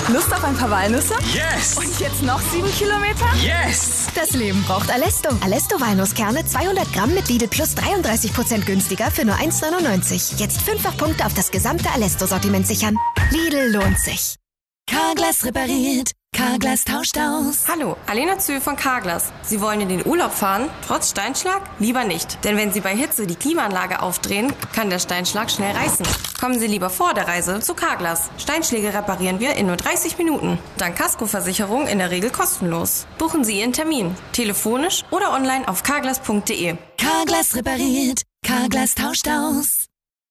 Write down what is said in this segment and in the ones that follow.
Lust auf ein paar Walnüsse? Yes! Und jetzt noch 7 Kilometer? Yes! Das Leben braucht Alesto. Alesto Walnusskerne 200 Gramm mit Lidl Plus 33% günstiger für nur 1,99. Jetzt 5-fach Punkte auf das gesamte Alesto-Sortiment sichern. Lidl lohnt sich. Carglass repariert. Carglass tauscht aus. Hallo, Alena Zühl von Carglass. Sie wollen in den Urlaub fahren, trotz Steinschlag? Lieber nicht. Denn wenn Sie bei Hitze die Klimaanlage aufdrehen, kann der Steinschlag schnell reißen. Kommen Sie lieber vor der Reise zu Carglass. Steinschläge reparieren wir in nur 30 Minuten. Dank Kaskoversicherung in der Regel kostenlos. Buchen Sie Ihren Termin. Telefonisch oder online auf carglass.de. Carglass repariert. Carglass tauscht aus.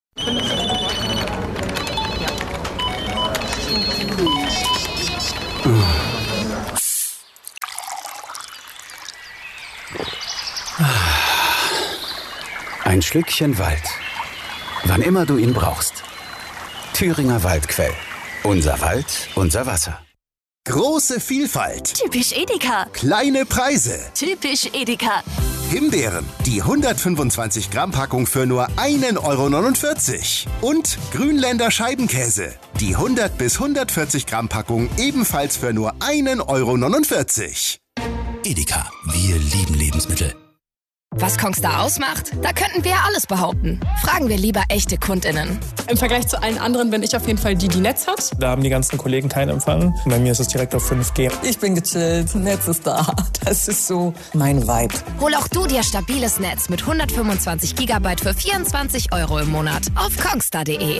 Ein Schlückchen Wald. Wann immer du ihn brauchst. Thüringer Waldquell. Unser Wald, unser Wasser. Große Vielfalt. Typisch Edeka. Kleine Preise. Typisch Edeka. Himbeeren, die 125 Gramm Packung für nur 1,49 €. Und Grünländer Scheibenkäse, die 100 bis 140 Gramm Packung ebenfalls für nur 1,49 €. Edeka, wir lieben Lebensmittel. Was Kongstar ausmacht? Da könnten wir ja alles behaupten. Fragen wir lieber echte KundInnen. Im Vergleich zu allen anderen bin ich auf jeden Fall die Netz hat. Da haben die ganzen Kollegen keinen Empfang. Bei mir ist es direkt auf 5G. Ich bin gechillt, Netz ist da. Das ist so mein Vibe. Hol auch du dir stabiles Netz mit 125 GB für 24 € im Monat auf kongstar.de.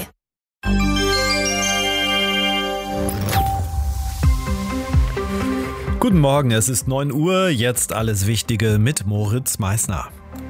Guten Morgen, es ist 9 Uhr, jetzt alles Wichtige mit Moritz Meissner.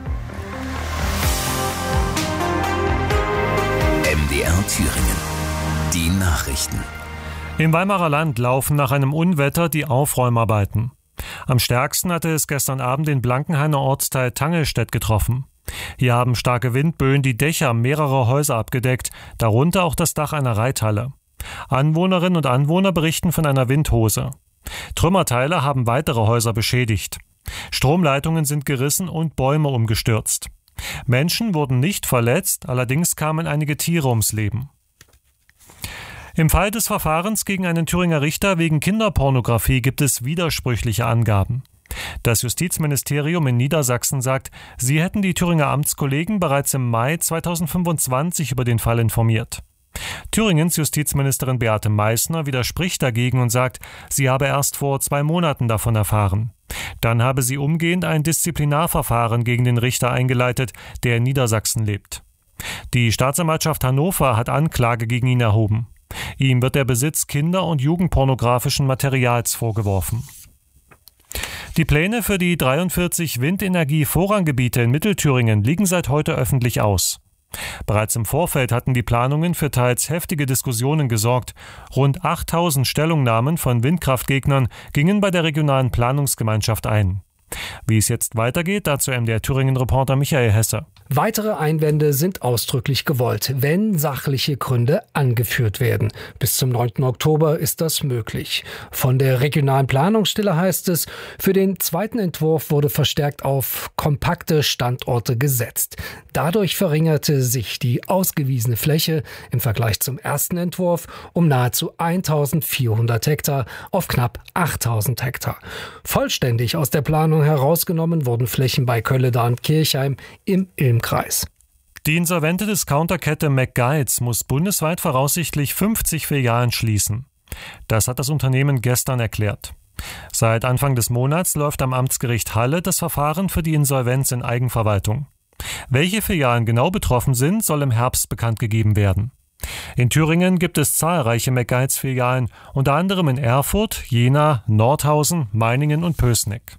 MDR Thüringen. Die Nachrichten. Im Weimarer Land laufen nach einem Unwetter die Aufräumarbeiten. Am stärksten hatte es gestern Abend den Blankenhainer Ortsteil Tangelstedt getroffen. Hier haben starke Windböen die Dächer mehrerer Häuser abgedeckt, darunter auch das Dach einer Reithalle. Anwohnerinnen und Anwohner berichten von einer Windhose. Trümmerteile haben weitere Häuser beschädigt. Stromleitungen sind gerissen und Bäume umgestürzt. Menschen wurden nicht verletzt, allerdings kamen einige Tiere ums Leben. Im Fall des Verfahrens gegen einen Thüringer Richter wegen Kinderpornografie gibt es widersprüchliche Angaben. Das Justizministerium in Niedersachsen sagt, sie hätten die Thüringer Amtskollegen bereits im Mai 2025 über den Fall informiert. Thüringens Justizministerin Beate Meißner widerspricht dagegen und sagt, sie habe erst vor 2 Monaten davon erfahren. Dann habe sie umgehend ein Disziplinarverfahren gegen den Richter eingeleitet, der in Niedersachsen lebt. Die Staatsanwaltschaft Hannover hat Anklage gegen ihn erhoben. Ihm wird der Besitz kinder- und jugendpornografischen Materials vorgeworfen. Die Pläne für die 43 Windenergie-Vorranggebiete in Mittelthüringen liegen seit heute öffentlich aus. Bereits im Vorfeld hatten die Planungen für teils heftige Diskussionen gesorgt. Rund 8000 Stellungnahmen von Windkraftgegnern gingen bei der regionalen Planungsgemeinschaft ein. Wie es jetzt weitergeht, dazu MDR Thüringen-Reporter Michael Hesse. Weitere Einwände sind ausdrücklich gewollt, wenn sachliche Gründe angeführt werden. Bis zum 9. Oktober ist das möglich. Von der regionalen Planungsstelle heißt es, für den zweiten Entwurf wurde verstärkt auf kompakte Standorte gesetzt. Dadurch verringerte sich die ausgewiesene Fläche im Vergleich zum ersten Entwurf um nahezu 1400 Hektar auf knapp 8000 Hektar. Vollständig aus der Planung herausgenommen wurden Flächen bei Kölledar und Kirchheim im Ilmkreis. Die insolvente Discounterkette McGuides muss bundesweit voraussichtlich 50 Filialen schließen. Das hat das Unternehmen gestern erklärt. Seit Anfang des Monats läuft am Amtsgericht Halle das Verfahren für die Insolvenz in Eigenverwaltung. Welche Filialen genau betroffen sind, soll im Herbst bekannt gegeben werden. In Thüringen gibt es zahlreiche McGuides-Filialen, unter anderem in Erfurt, Jena, Nordhausen, Meiningen und Pößneck.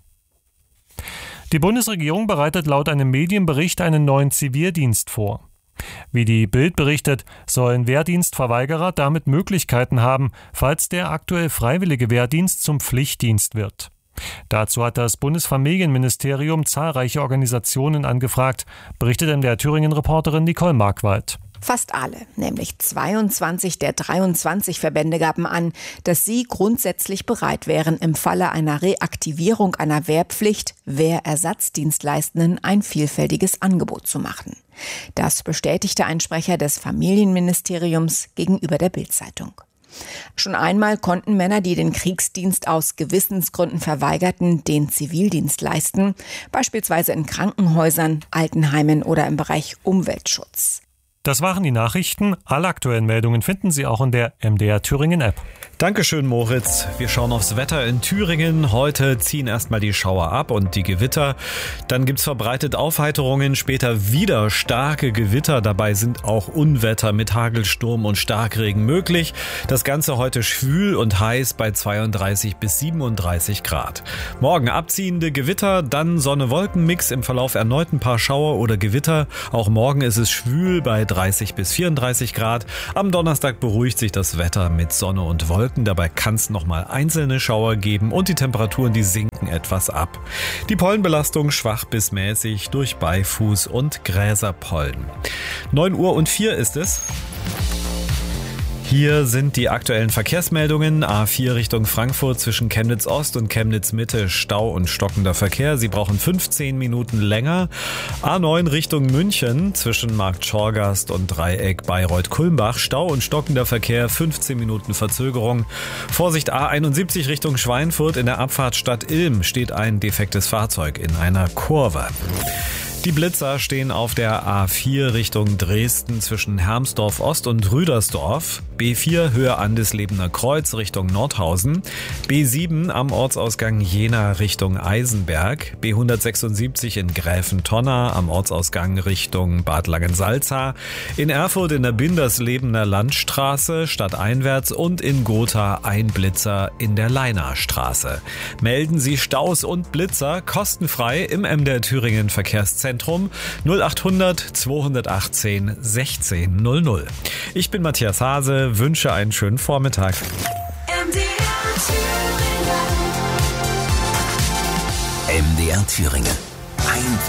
Die Bundesregierung bereitet laut einem Medienbericht einen neuen Zivildienst vor. Wie die Bild berichtet, sollen Wehrdienstverweigerer damit Möglichkeiten haben, falls der aktuell freiwillige Wehrdienst zum Pflichtdienst wird. Dazu hat das Bundesfamilienministerium zahlreiche Organisationen angefragt, berichtet der Thüringen-Reporterin Nicole Markwald. Fast alle, nämlich 22 der 23 Verbände gaben an, dass sie grundsätzlich bereit wären, im Falle einer Reaktivierung einer Wehrpflicht Wehrersatzdienstleistenden ein vielfältiges Angebot zu machen. Das bestätigte ein Sprecher des Familienministeriums gegenüber der Bild-Zeitung. Schon einmal konnten Männer, die den Kriegsdienst aus Gewissensgründen verweigerten, den Zivildienst leisten, beispielsweise in Krankenhäusern, Altenheimen oder im Bereich Umweltschutz. Das waren die Nachrichten. Alle aktuellen Meldungen finden Sie auch in der MDR Thüringen App. Dankeschön, Moritz. Wir schauen aufs Wetter in Thüringen. Heute ziehen erstmal die Schauer ab und die Gewitter. Dann gibt's verbreitet Aufheiterungen, später wieder starke Gewitter. Dabei sind auch Unwetter mit Hagelsturm und Starkregen möglich. Das Ganze heute schwül und heiß bei 32 bis 37 Grad. Morgen abziehende Gewitter, dann Sonne-Wolken-Mix, im Verlauf erneut ein paar Schauer oder Gewitter. Auch morgen ist es schwül bei 30 bis 34 Grad. Am Donnerstag beruhigt sich das Wetter mit Sonne und Wolken. Dabei kann es nochmal einzelne Schauer geben und die Temperaturen, die sinken etwas ab. Die Pollenbelastung schwach bis mäßig durch Beifuß und Gräserpollen. 9:04 ist es. Hier sind die aktuellen Verkehrsmeldungen. A4 Richtung Frankfurt zwischen Chemnitz Ost und Chemnitz Mitte Stau und stockender Verkehr. Sie brauchen 15 Minuten länger. A9 Richtung München zwischen Markt Schorgast und Dreieck Bayreuth-Kulmbach. Stau und stockender Verkehr, 15 Minuten Verzögerung. Vorsicht A71 Richtung Schweinfurt. In der Abfahrt Stadt Ilm steht ein defektes Fahrzeug in einer Kurve. Die Blitzer stehen auf der A4 Richtung Dresden zwischen Hermsdorf Ost und Rüdersdorf. B4 Höhe Andeslebener Kreuz Richtung Nordhausen. B7 am Ortsausgang Jena Richtung Eisenberg. B176 in Gräfentonna am Ortsausgang Richtung Bad Langensalza. In Erfurt in der Binderslebener Landstraße stadteinwärts und in Gotha ein Blitzer in der Leinarstraße. Melden Sie Staus und Blitzer kostenfrei im MDR Thüringen Verkehrszentrum 0800 218 1600. Ich bin Matthias Hase, wünsche einen schönen Vormittag. MDR Thüringen.